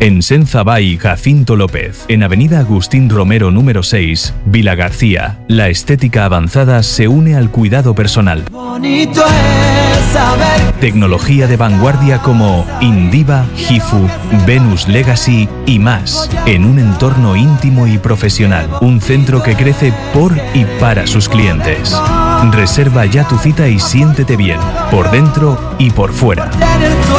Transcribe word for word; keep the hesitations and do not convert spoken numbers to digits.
En Senzabay Jacinto López, en Avenida Agustín Romero número seis, Vila García. La estética avanzada se une al cuidado personal. Bonito es saber. Tecnología de vanguardia como Indiva, Gifu, Venus Legacy y más, en un entorno íntimo y profesional. Un centro que crece por y para sus clientes. Reserva ya tu cita y siéntete bien, por dentro y por fuera. En el sueño.